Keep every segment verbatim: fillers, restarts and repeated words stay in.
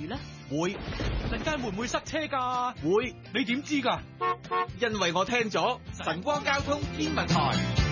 呢？ 會，陣間會唔會塞車㗎？ 會， 你點知㗎？ 因為我聽咗晨光交通天文台。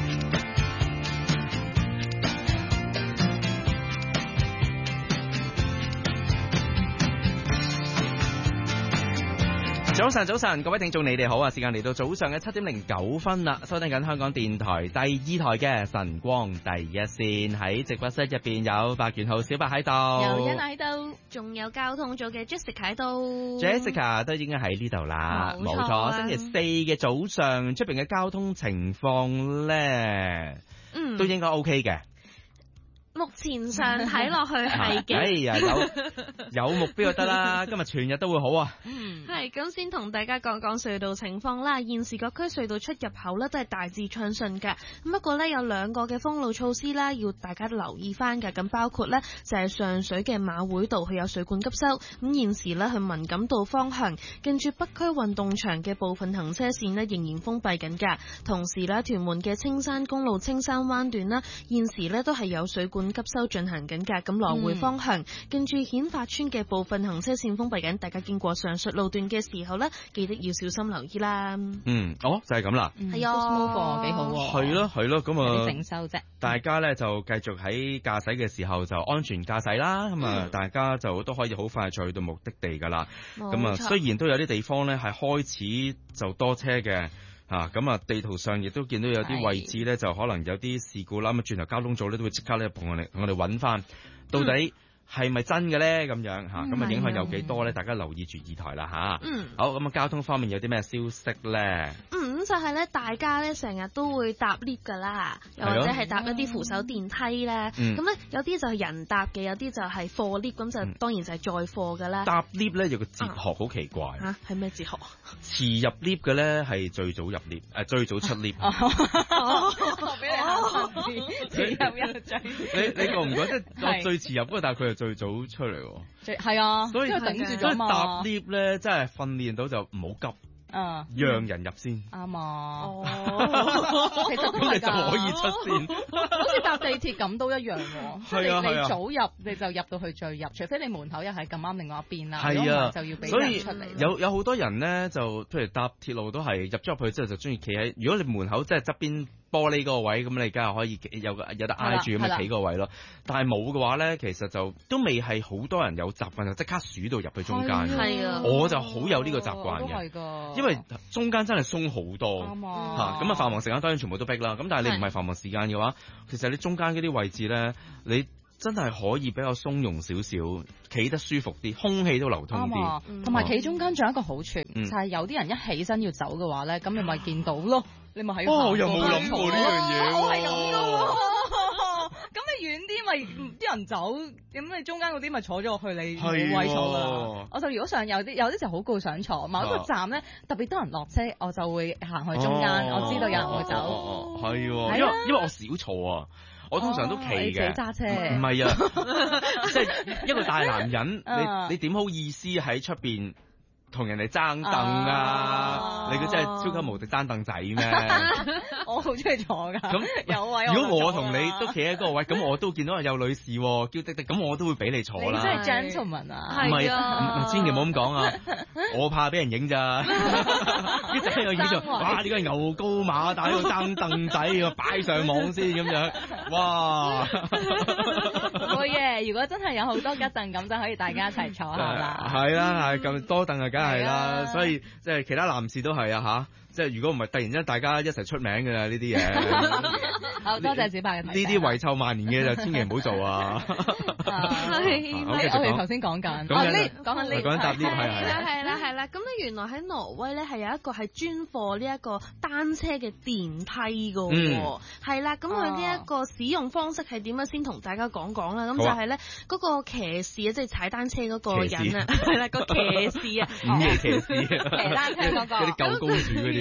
早晨，早晨，各位聽眾，你哋好啊！時間嚟到早上嘅七點零九分啦，收聽緊香港電台第二台嘅晨光第一線，喺直播室入邊有白元浩、小白喺度， 有欣喺度，仲有交通組嘅 Jessica 喺度 ，Jessica 都已經喺呢度啦，冇錯、啊。星期四嘅早上出邊嘅交通情況咧，嗯，都應該 OK 嘅。 目前上睇落去係嘅， 哎呀，有有目標就得啦，今日全日都會好啊。 嗯，係咁先同大家講講隧道情況啦。現時各區隧道出入口咧都係大致暢順嘅，咁不過咧有兩個嘅封路措施啦，要大家留意翻嘅。咁包括咧就係上水嘅馬會道佢有水管急修，咁現時咧去文錦道方向近住北區運動場嘅部分行車線咧仍然封閉緊㗎。同時咧屯門嘅青山公路青山灣段啦，現時咧都係有水管急修進行緊㗎，咁來回方向近住顯發村嘅部分行車線封閉緊，大家經過上述路段嘅時候呢，記得要小心留意啦。 嗯，哦，就係咁啦。 係啊 ，smooth 幾好喎。 係咯，係咯，咁啊， 整修啫。 大家呢就繼續喺駕駛嘅時候就安全駕駛啦。咁啊、嗯，大家就都可以好快就去到目的地噶啦。咁啊，雖然都有啲地方呢係開始就多車嘅。啊，咁啊，地圖上亦都見到有啲位置咧，就可能有啲事故啦。咁啊，轉頭交通組咧都會即刻咧同我哋同我哋揾翻，到底係咪真嘅咧？咁樣嚇，咁啊影響有幾多咧？大家留意住二台啦嚇。嗯，好，咁啊，交通方面有啲咩消息咧？ 嗯，就係咧，大家咧成日都會搭 lift 噶啦，又或者係搭一啲扶手電梯咧。咁咧有啲就係人搭嘅，有啲就係貨 lift，咁就當然就係載貨噶啦。 搭 lift 咧有個哲學好奇怪嚇，係咩哲學？ 遲入 lift 嘅咧係最早入 lift，誒最早出 lift。 我俾你考試，遲入又最。 你你覺唔覺得我最遲入嗰個，但係佢係最早出嚟喎？ 最係啊， 所以頂住咗嘛。 搭 lift 咧真係訓練到就唔好急。 嗯， 讓人入先啱啊！ 哦， 其實咁你就可以出線， 好似搭地鐵咁都一樣喎。 係啊， 你早入你就入到去最入，除非你門口又係咁啱另外一邊啦。 係啊， 就要俾所人出嚟。 有有好多人咧，就譬如搭鐵路都係入咗入去之後就中意企喺，如果你門口即係側邊玻璃嗰個位，咁你梗係可以有有得挨住咁樣企個位咯。但係冇嘅話咧，其實就都未係好多人有習慣就即刻鼠到入去中間。 係啊， 我就好有呢個習慣嘅，因為中間真係鬆好多嚇。咁啊，繁忙時間當然全部都逼啦。咁但係你唔係繁忙時間嘅話，其實你中間嗰啲位置咧，你真係可以比較鬆容少少，企得舒服啲，空氣都流通啲。 同埋企中間仲有一個好處，嗯、就係有啲人一起身要走嘅話咧，咁你咪見到咯。你咪喺哦，我又冇諗過呢樣嘢。 我係咁噶。咁你遠啲咪啲人走，咁你中間嗰啲咪坐咗落去，你冇位坐啦。我就如果上有啲有啲時候好攰想坐，某一個站咧特別多人落車，我就會行去中間，我知道有人會走。 係，因為因為我少坐啊。我通常都企嘅， 揸車唔係啊，即係一個大男人，你你點好意思喺出邊同人哋爭凳啊？你佢真係超級無敵爭凳仔咩？ 我好中意坐噶，咁有位。 如果我同你都企喺嗰個位，咁我都見到有女士嬌滴滴，咁我都會俾你坐啦。 你真係 gentleman 啊！ 唔係，千祈唔好咁講啊！我怕俾人影咋，一陣有影咗，哇！呢個牛高馬大喺度爭凳仔，擺上網先咁樣，哇！ 好嘢！如果真係有好多吉凳咁，就可以大家一齊坐下啦。 係啦，係咁多凳啊，梗係啦。所以即係其他男士都係啊嚇。即係如果唔係突然間大家一齊出名㗎啦呢啲嘢， 好多謝小白嘅提醒。 呢啲遺臭萬年嘅就千祈唔好做啊！ 係，我哋頭先講緊，講緊講緊呢， 講緊搭 lift 係啦係啦係啦。咁咧原來喺挪威咧係有一個係專貨呢一個單車嘅電梯㗎喎，係啦。咁佢呢一個使用方式係點樣？先同大家講講啦。咁就係咧嗰個騎士啊，即係踩單車嗰個人啊，係啦個騎士啊， 午夜騎士啊， 騎單車嗰個嗰啲舊公主嗰啲。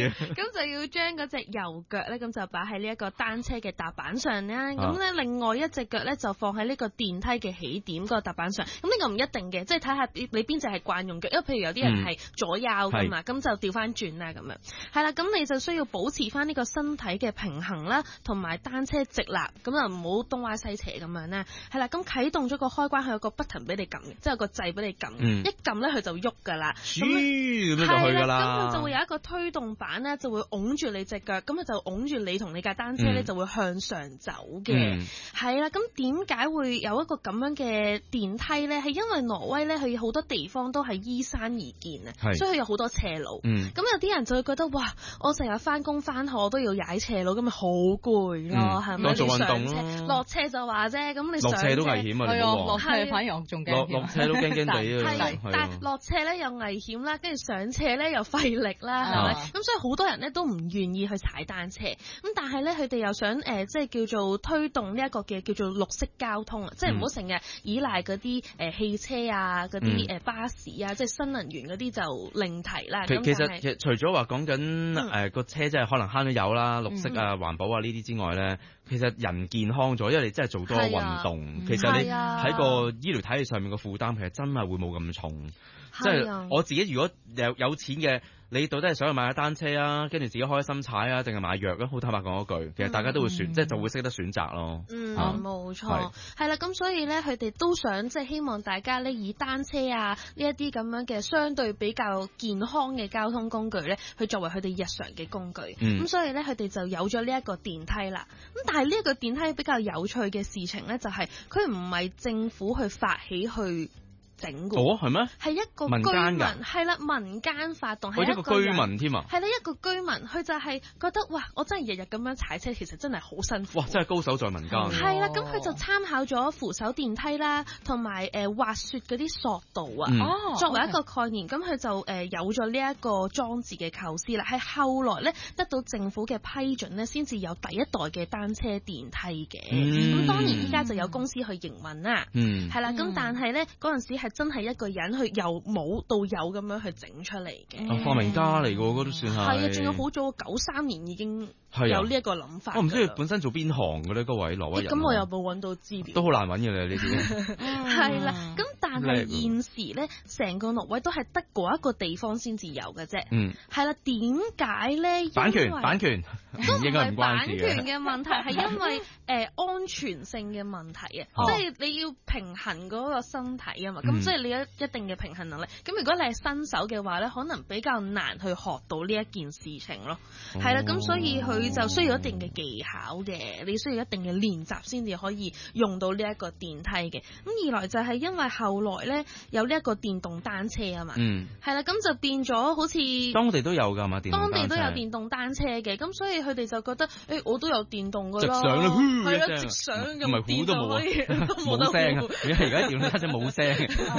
係啊。 咁就要將嗰隻右腳咧，咁就擺喺呢一個單車嘅踏板上啦。咁咧、啊、另外一隻腳咧就放喺呢個電梯嘅起點嗰個踏板上。咁呢個唔一定嘅，即係睇下你邊隻係慣用腳，因為譬如有啲人係左右噶嘛，咁、嗯、就調翻轉啦咁樣。係啦，咁你就需要保持翻呢個身體嘅平衡啦，同埋單車直立，咁啊唔好東歪西斜咁樣咧。係啦，咁啟動咗個開關，佢有個 button 俾你撳，即係有個掣俾你撳，嗯、一撳咧佢就喐噶啦。 咁樣就去噶啦。 咁佢就會有一個推動板咧，就會擁住你隻腳，咁佢就擁住你同你架單車咧、嗯、就會向上走嘅。係啦、嗯，咁點解會有一個咁樣嘅電梯咧？係因為挪威咧，佢好多地方都係依山而建啊，所以佢有好多斜路。咁、嗯、有啲人就會覺得哇，我成日翻工翻學我都要踩斜路，咁咪好攰咯，係咪？ 多做運動咯。 落車就話啫，咁你落車都危險啊！ 落車反而我仲驚。 落落車都驚驚地啊！ 係，但係落車咧又危險啦，跟住上車咧又費力啦，係咪？咁所以好多人咧都唔願意去踩單車。咁但係咧佢哋又想誒，即係叫做推動呢一個嘅叫做綠色交通啊，即係唔好成日依賴嗰啲誒汽車啊、嗰啲誒巴士啊，即係新能源嗰啲就另提啦。 其其實其實除咗話講緊誒個車即係可能慳咗油啦、綠色啊、環保啊呢啲之外咧，其實人健康咗，因為你真係做多運動，其實你喺個醫療體系上面嘅負擔其實真係會冇咁重。即係我自己如果有有錢嘅，你到底係想去買架單車啊，跟住自己開心踩啊，定係買藥咧？好坦白講一句，其實大家都會選，嗯、即係就會識得選擇咯。嗯， 冇錯，係啦，咁所以咧，佢哋都想即係希望大家咧以單車啊呢一啲咁樣嘅相對比較健康嘅交通工具咧，去作為佢哋日常嘅工具。咁、嗯、所以咧，佢哋就有咗呢一個電梯啦。咁但係呢一個電梯比較有趣嘅事情咧，就係佢唔係政府去發起去整嘅。 哦，係咩？ 係一個居民，係啦，民間發動，係一個居民添啊。 係啦，一個居民，佢就係覺得哇，我真係日日咁樣踩車，其實真係好辛苦。 哇，真係高手在民間。 係啦，咁佢就參考咗扶手電梯啦，同埋誒滑雪嗰啲索道啊，嗯、作為一個概念，咁佢、嗯、就誒有咗呢一個裝置嘅構思啦。係後來咧得到政府嘅批准咧，先至有第一代嘅單車電梯嘅。咁、嗯、當然依家就有公司去營運啦。嗯，係啦，咁但係咧嗰陣時係真係一個人去由冇到有咁樣去整出嚟嘅。 啊，發明家嚟㗎，嗰都算係。 係啊，仲有好早九三年已經有呢一個諗法。 我唔知佢本身做邊行嘅咧，嗰位挪威人。 咁我又冇揾到資料。 都好難揾嘅咧呢啲。 係啦，咁但係現時咧，成個挪威都係得嗰一個地方先至有嘅啫。嗯。係啦，點解咧？ 版權，版權都唔係版權嘅問題，係因為誒安全性嘅問題啊，即係你要平衡嗰個身體啊嘛。咁即係你有一定嘅平衡能力。咁如果你係新手嘅話咧，可能比較難去學到呢一件事情咯。係啦，咁所以佢就需要一定嘅技巧嘅，你需要一定嘅練習先至可以用到呢一個電梯嘅。咁二來就係因為後來咧有呢一個電動單車啊嘛。嗯。係啦，咁就變咗好似當地都有㗎嘛，電動單車。當地都有電動單車嘅，咁所以佢哋就覺得，誒、欸、我都有電動㗎啦。 直上啦， 係啦，直上咁。唔係呼都冇啊， 冇聲啊！而家而家電動單車冇聲。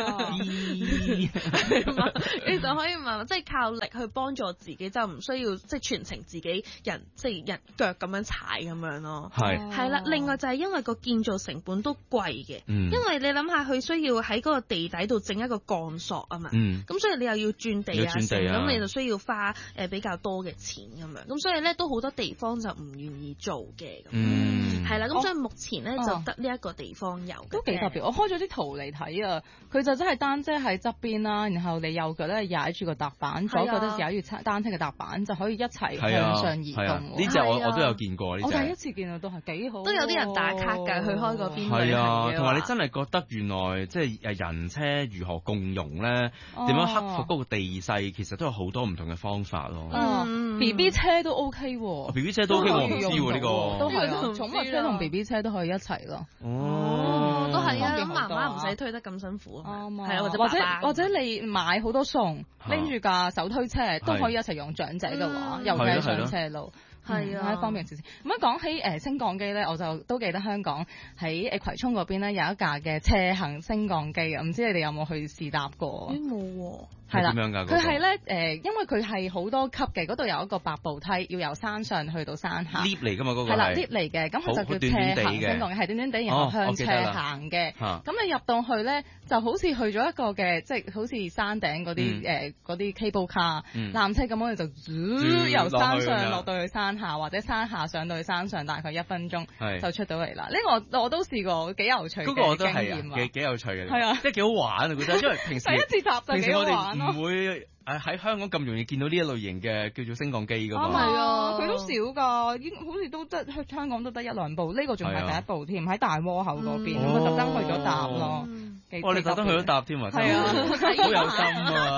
你就可以問，即係靠力去幫助自己，就唔需要即係全程自己人即係人腳咁樣踩咁樣咯。係係啦，另外就係因為個建造成本都貴嘅，嗯、因為你諗下佢需要喺嗰個地底度整一個鋼索啊嘛，咁、嗯、所以你又要轉地啊，咁、啊、你就需要花誒比較多嘅錢咁樣，咁所以咧都好多地方就唔願意做嘅。嗯，係啦，咁所以目前咧、哦、就得呢一個地方有， 都幾特別。我開咗啲圖嚟睇啊，佢就真係單車喺側邊啦，然後你右腳咧踩住個踏板，左腳都踩住單車嘅踏板，就可以一齊向上移動。 呢隻我我都有見過，呢隻我第一次見到都係幾好， 都有啲人打卡㗎，去開嗰邊。 係啊，同埋你真係覺得原來即係誒人車如何共融咧？點樣克服嗰個地勢？其實都有好多唔同嘅方法咯。 B B 車都 OK 喎 ，B B 車都 OK，我唔知喎呢個。 都係啊，寵物車同 B B 車都可以一齊咯。 哦，都係啊，咁媽媽唔使推得咁辛苦啊，係啊，或者或者或者你買好多餸，拎住架手推車都可以一齊用，長者嘅話，尤其係上斜路。 係啊， 一方面少少。咁樣講起誒升降機咧，我就都記得香港喺誒葵涌嗰邊咧有一架嘅斜行升降機啊，唔知你哋有冇去試搭過？ 咦冇喎。 係啦， 點樣㗎？ 佢係咧誒，因為佢係好多級嘅，嗰度有一個白步梯，要由山上去到山下。 lift 嚟㗎嘛，嗰個係啦，lift 嚟嘅，咁佢就叫斜行升降機，係短短地，然後向斜行嘅。咁你入到去咧，就好似去咗一個嘅，即係好似山頂嗰啲誒嗰啲 cable car 纜車咁樣，就由山上落到去山下，或者山下上到去山上，大概一分鐘就出到嚟啦。呢個我都試過，幾有趣嘅經驗啊！ 嗰個我都係幾幾有趣嘅， 係啊， 即係幾好玩啊！覺得，因為平時第一次搭就幾好玩咯。 唔會誒喺香港咁容易見到呢一類型嘅叫做升降機㗎嘛。 係啊，佢都少㗎，應好似都得香港都得一兩部，呢個仲係第一部添，喺大窩口嗰邊，我特登去咗搭咯。 我哋特登去咗搭添啊！ 係啊， 好有心啊！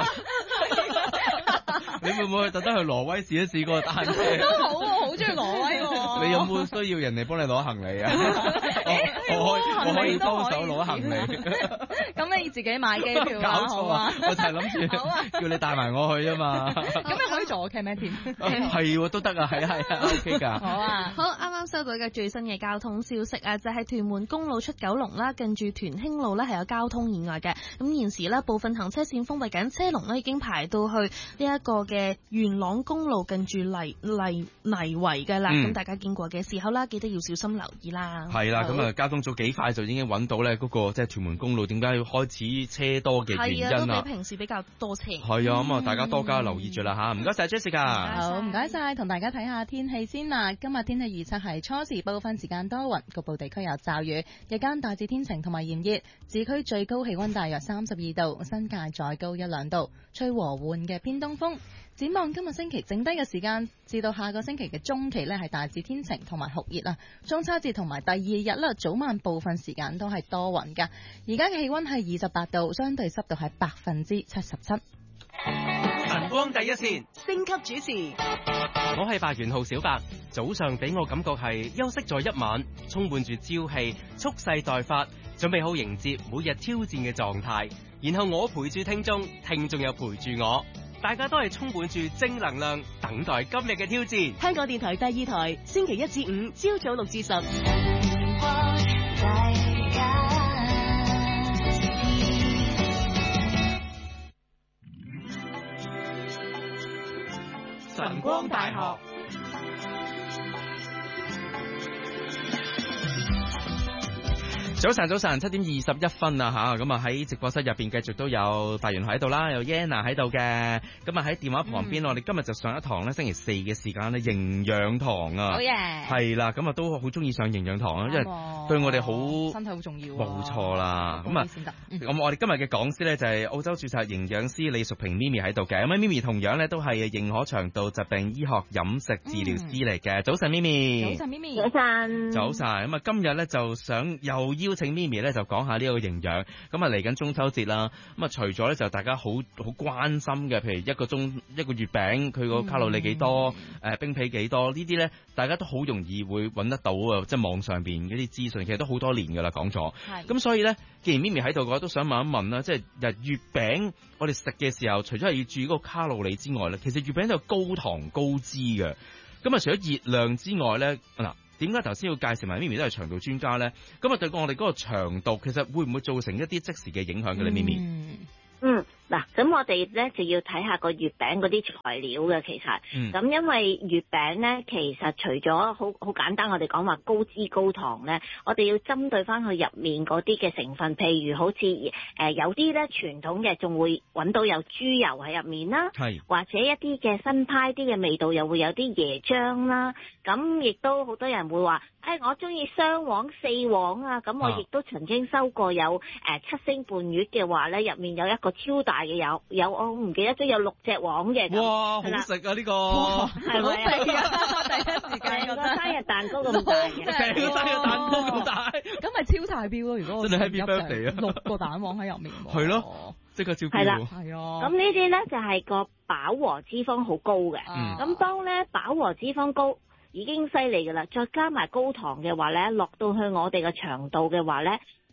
你會唔會去特登去挪威試一試嗰個單車？ 都好喎，好中意挪威喎。 你有冇需要人哋幫你攞行李啊？我我可以我可以幫手攞行李。 咁你自己買機票搞錯啊！我就係諗住叫你帶埋我去啊嘛。 咁你可以做我劇咩添？ 係喎，都得啊，係啊係啊 ，OK 㗎。 好啊， 好，啱啱收到嘅最新嘅交通消息啊，就係屯門公路出九龍啦，近住屯興路咧係有交通意外嘅。咁現時咧部分行車線封閉緊，車龍咧已經排到去呢一個嘅元朗公路近住泥泥泥圍嘅啦。咁、嗯、大家經過嘅時候啦，記得要小心留意啦。 係啦，咁啊交通組幾快就已經揾到咧嗰個即係屯門公路點解要開始車多嘅原因啊？ 係啊，都比平時比較多車。 係啊，咁啊大家多加留意住啦嚇。唔該晒 Jessica。 好，唔該晒，同大家睇下天氣先啦。今日天氣預測係初時部分時間多雲，局部地區有驟雨，日間大致天晴同埋炎熱，市區最高氣溫大約三十二度，新界再高一兩度，吹和緩嘅偏東風。展望今個星期剩低嘅時間，至到下個星期嘅中期呢係大致天晴同埋酷熱啦。中秋節同埋第二日啦，早晚部分時間都係多雲㗎。而家嘅氣溫係二十八度，相對濕度係百分之七十七。 晨光第一線， 星級主持， 我係白元浩小白。早上俾我感覺係休息咗一晚，充滿住朝氣，蓄勢待發，準備好迎接每日挑戰嘅狀態。然後我陪住聽眾，聽眾又陪住我，大家都係充滿住正能量，等待今日嘅挑戰。 香港電台第二台，星期一至五朝早六至十。 晨光大學。 早晨，早晨，七點二十一分啊吓，咁啊喺直播室入邊繼續都有白元喺度啦，有 Yana 喺度嘅，咁啊喺電話旁邊，嗯、我哋今日就上一堂咧，星期四嘅時間咧，營養堂啊， 好嘢， 係啦，咁啊都好中意上營養堂啊，因為對我哋好身體好重要， 冇錯啦，咁啊，咁、嗯、我哋今日嘅講師咧就係澳洲註冊營養師李淑萍 Mimi 喺度嘅，咁啊 Mimi 同樣咧都係認可腸道疾病醫學飲食治療師嚟嘅，早晨 Mimi， 早晨 Mimi， 早晨， 早晨，咁啊今日咧就想又邀請 Mimi 咧就講下呢個營養，咁啊嚟緊中秋節啦，咁啊除咗咧就大家好好關心嘅，譬如一個鐘一個月餅佢個卡路里幾多，誒、嗯呃、冰皮幾多呢啲咧，大家都好容易會揾得到啊，即係網上邊嗰啲資訊，其實都好多年噶啦講咗，咁所以咧，既然 Mimi 喺度嘅話，都想問一問啦，即係日月餅我哋食嘅時候，除咗係要注意嗰個卡路里之外咧，其實月餅都有高糖高脂嘅，咁啊除咗熱量之外咧，嗱。點解頭先要介紹埋 Mimi 都係腸道專家咧？咁啊對我哋嗰個腸道其實會唔會造成一啲即時嘅影響嘅咧？Mimi？ 嗯，嗱，咁我哋咧就要睇下個月餅嗰啲材料嘅，其實，咁、嗯、因為月餅咧，其實除咗好好簡單，我哋講話高脂高糖咧，我哋要針對翻佢入面嗰啲嘅成分，譬如好似誒、呃、有啲咧傳統嘅，仲會揾到有豬油喺入面啦，係，或者一啲嘅新派啲嘅味道，又會有啲椰漿啦，咁亦都好多人會話，誒、哎、我中意雙黃四黃啊，咁我亦都曾經收過有誒、呃、七星半月嘅話咧，入面有一個超大嘅有有我唔記得咗有六隻黃嘅， 哇，好食啊呢、這個， 係咪啊？ 第一時間個生日蛋糕咁大嘅， 成個生日蛋糕咁大， 咁咪超大標咯！如果我真係 Happy Birthday 啊， 六個蛋黃喺入面， 係咯，即刻超標。 係啦， 係啊。 咁呢啲咧就係個飽和脂肪好高嘅，咁、嗯、當咧飽和脂肪高已經犀利噶啦，再加埋高糖嘅話咧，落到去我哋嘅腸道嘅話咧。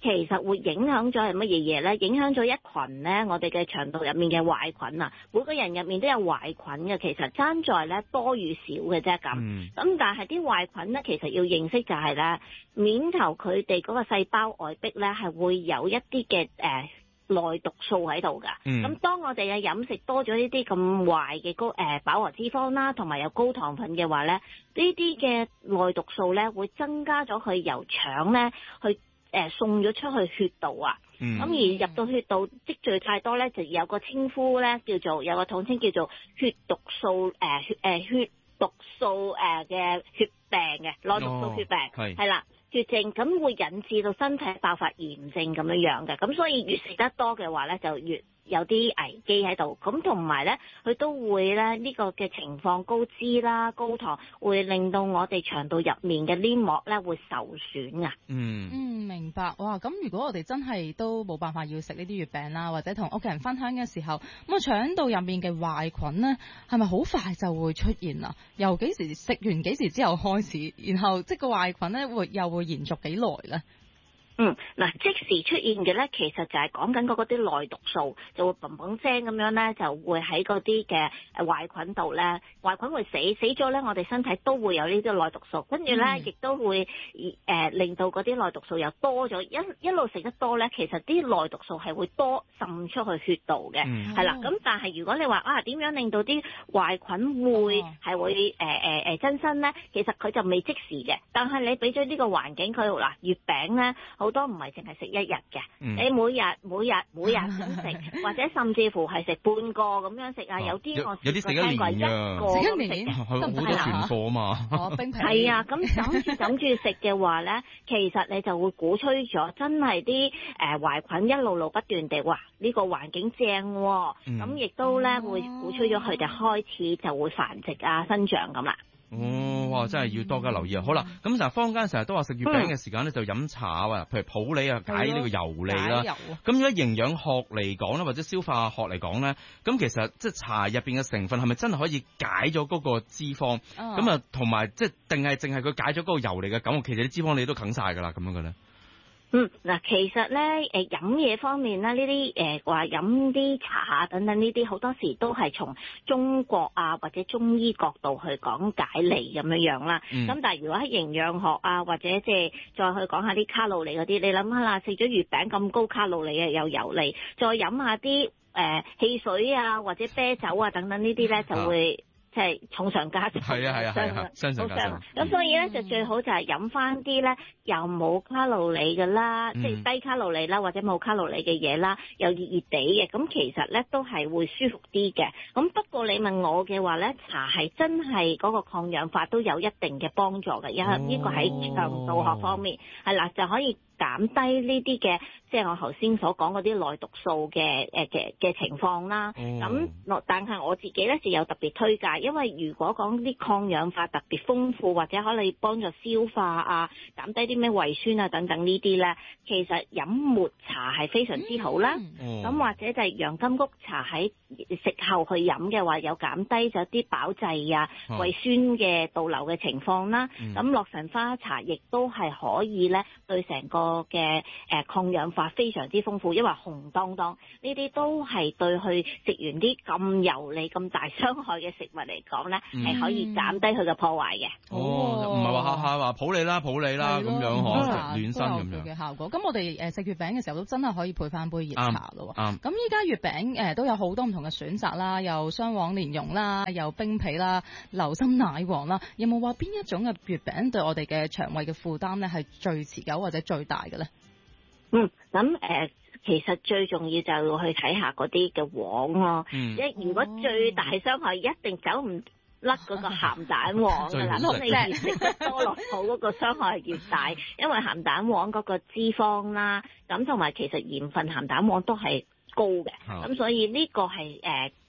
其實會影響咗係乜嘢嘢咧？影響咗一群咧，我哋嘅腸道入面嘅壞菌啊，每個人入面都有壞菌嘅，其實爭在咧多與少嘅啫咁。咁、嗯、但係啲壞菌咧，其實要認識就係咧，面頭佢哋嗰個細胞外壁咧係會有一啲嘅誒內毒素喺度㗎。咁、嗯、當我哋嘅飲食多咗呢啲咁壞嘅高誒飽和脂肪啦，同埋有高糖分嘅話咧，呢啲嘅內毒素咧會增加咗佢由腸咧去。誒送咗出去血道啊，咁、嗯、而入到血道積聚太多咧，就有個稱呼咧叫做有個統稱叫做血毒素誒、呃、血誒、呃、血毒素誒嘅、呃、血病嘅內毒素血病係係啦血症，咁會引致到身體爆發炎症咁樣樣嘅，咁所以越食得多嘅話咧就越有啲危機喺度，咁同埋咧，佢都會咧呢、這個嘅情況高脂啦、高糖，會令到我哋腸道入面嘅黏膜咧會受損啊。 嗯嗯，明白。哇，咁如果我哋真係都冇辦法要食呢啲月餅啦，或者同屋企人分享嘅時候，咁啊腸道入面嘅壞菌咧，係咪好快就會出現啊？由幾時食完幾時之後開始，然後即個壞菌咧會又會延續幾耐咧？ 嗯，嗱，即時出現嘅咧，其實就係講緊嗰啲內毒素，就會砰砰聲咁樣咧，就會喺嗰啲嘅誒壞菌度咧，壞菌會死，死咗咧，我哋身體都會有呢啲內毒素，跟住咧亦都會誒、呃、令到嗰啲內毒素又多咗，一一路食得多咧，其實啲內毒素係會多滲出去血道嘅，係、嗯、啦，咁但係如果你話啊點樣令到啲壞菌會係、哦、會誒誒誒增生咧，其實佢就未即時嘅，但係你俾咗呢個環境佢嗱月餅咧。好多唔係淨係食一日嘅，嗯、你每日每日每日咁食，或者甚至乎係食半個咁樣食啊！有啲我有啲食一年㗎， 食一年好多存貨啊嘛。 哦，冰皮係啊，咁諗住諗住食嘅話咧，其實你就會鼓吹咗，真係啲誒壞菌一路路不斷地哇，呢、呢個環境正喎、哦，咁、嗯、亦都咧會鼓吹咗佢哋開始就會繁殖啊、生長咁啦。 哦，哇！真係要多加留意啊！好啦，咁成日坊間成日都話食月餅嘅時間咧、嗯、就飲茶啊，譬如普洱啊解呢個油膩啦。咁如果營養學嚟講咧，或者消化學嚟講咧，咁其實即係茶入邊嘅成分係咪真係可以解咗嗰個脂肪？咁啊，同埋即係定係淨係佢解咗嗰個油膩嘅感覺？其實啲脂肪你都啃晒㗎啦，咁樣嘅咧。 嗯，嗱，其實咧，誒飲嘢方面咧，呢啲誒話飲啲茶啊等等呢啲，好多時都係從中國啊或者中醫角度去講解嚟咁樣樣啦。咁、嗯、但係如果喺營養學啊或者即係再去講下啲卡路里嗰啲，你諗下啦，食咗月餅咁高卡路里啊又油膩，再飲下啲誒、呃、汽水啊或者啤酒啊等等呢啲咧就會。啊即係重上加重， 係啊係啊係啊，傷上加傷。 咁所以咧就最好就係飲翻啲咧又冇卡路里嘅啦，嗯、即係低卡路里啦，或者冇卡路里嘅嘢啦，又熱熱地嘅，咁其實咧都係會舒服啲嘅。咁不過你問我嘅話咧，茶係真係嗰個抗氧化都有一定嘅幫助嘅，因為呢個喺腸道學方面係啦，就可以減低呢啲嘅，即係我頭先所講嗰啲內毒素嘅誒嘅嘅情況啦。咁、哦、但係我自己咧就有特別推介，因為如果講啲抗氧化特別豐富，或者可以幫助消化啊、減低啲咩胃酸啊等等呢啲咧，其實飲抹茶係非常之好啦。咁、嗯哦、或者就係洋甘菊茶喺食後去飲嘅話，有減低咗啲飽滯啊、哦、胃酸嘅倒流嘅情況啦。咁、嗯、洛神花茶亦都係可以咧對成個嘅誒抗氧化非常之豐富，因為紅當當呢啲都係對去食完啲咁油膩咁大傷害嘅食物嚟講咧，係、嗯、可以減低佢嘅破壞嘅。 哦，唔係話下下話普洱啦普洱啦咁樣嗬，暖身咁樣嘅效果。 咁我哋誒食月餅嘅時候都真係可以配翻杯熱茶咯。 啱。 咁依家月餅誒都有好多唔同嘅選擇啦，有雙黃蓮蓉啦，有冰皮啦，流心奶黃啦。有冇話邊一種嘅月餅對我哋嘅腸胃嘅負擔咧係最持久或者最大嘅咧？ 嗯，咁誒、呃，其實最重要就要去睇下嗰啲嘅黃咯。嗯，即係如果最大傷害一定走唔甩嗰個鹹蛋黃㗎啦，咁你越食得多落肚嗰個傷害越大，因為鹹蛋黃嗰個脂肪啦，咁同埋其實鹽分鹹蛋黃都係高嘅，咁、嗯、所以呢個係誒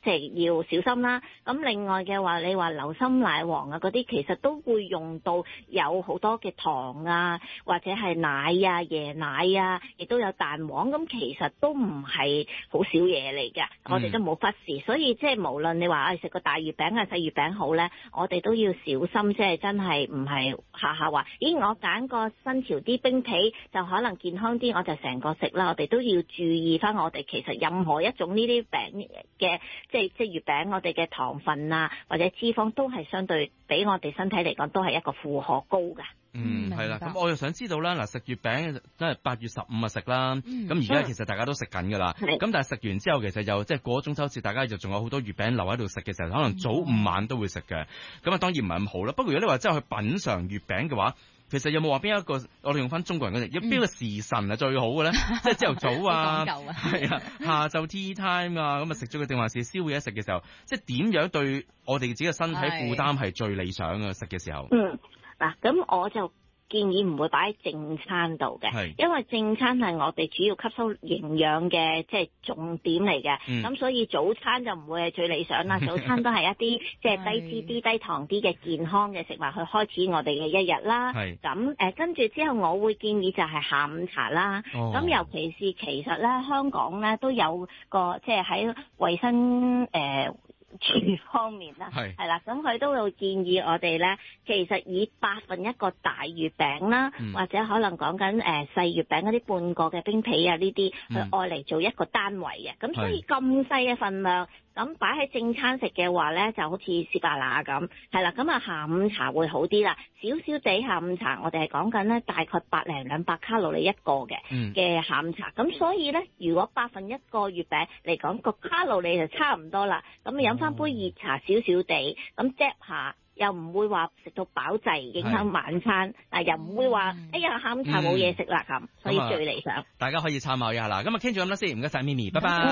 即係要小心啦。咁另外嘅話，你話流心奶黃啊嗰啲，其實都會用到有好多嘅糖啊，或者係奶啊、椰奶啊，亦都有蛋黃，咁其實都唔係好少嘢嚟嘅，我哋都冇忽視。所以即係無論你話誒食個大月餅啊、細月餅好咧，我哋都要小心，即係真係唔係下下話，咦我揀個新潮啲冰皮就可能健康啲，我就成個食啦。我哋都要注意翻，我哋其實任何一種呢啲餅嘅，即係即係月餅，我哋嘅糖分啊或者脂肪都係相對比我哋身體嚟講都係一個負荷高㗎。 嗯，係啦，咁我又想知道啦，嗱食月餅都係八月十五啊食啦，咁而家其實大家都食緊㗎啦，咁、嗯、但係食完之後其實又即係過咗中秋節，大家就仲有好多月餅留喺度食嘅時候，可能早午晚都會食嘅，咁啊當然唔係咁好啦。不過如果你話真係去品嚐月餅嘅話，其實有冇話邊一個我哋用翻中國人嗰隻，有邊個時辰係最好嘅咧？即係朝頭早啊，係啊，下晝 tea time 啊，咁啊食咗佢定還是宵夜食嘅時候，即係點樣對我哋自己嘅身體負擔係最理想嘅食嘅時候？ 嗯，嗱，咁我就建議唔會擺喺正餐度嘅，因為正餐係我哋主要吸收營養嘅即係重點嚟嘅。咁、嗯、所以早餐就唔會係最理想啦。早餐都係一啲即係低脂啲、低糖啲嘅健康嘅食物去開始我哋嘅一日啦。咁誒跟住之後，我會建議就係下午茶啦。咁、哦、尤其是其實咧，香港咧都有個即係喺衞生誒。呃廚方面啦，係係啦，咁佢都會建議我哋咧，其實以八份一個大月餅啦、嗯，或者可能講緊誒細月餅嗰啲半個嘅冰皮啊呢啲，去愛嚟做一個單位嘅，咁、嗯、所以咁細嘅份量。咁擺喺正餐食嘅話咧，就好似士巴拿咁，係啦。咁啊下午茶會好啲啦，少少地下午茶，我哋係講緊咧大概百零兩百卡路里一個嘅嘅、嗯、下午茶。咁所以咧，如果八份一個月餅嚟講，個卡路里就差唔多啦。咁飲翻杯熱茶少少地，咁嗒下。又唔會話食到飽滯影響晚餐，但又唔會話哎呀下午茶冇嘢食啦咁，所以最理想。 大家可以參考一下啦。咁啊傾住咁多先，唔該晒咪咪，拜拜。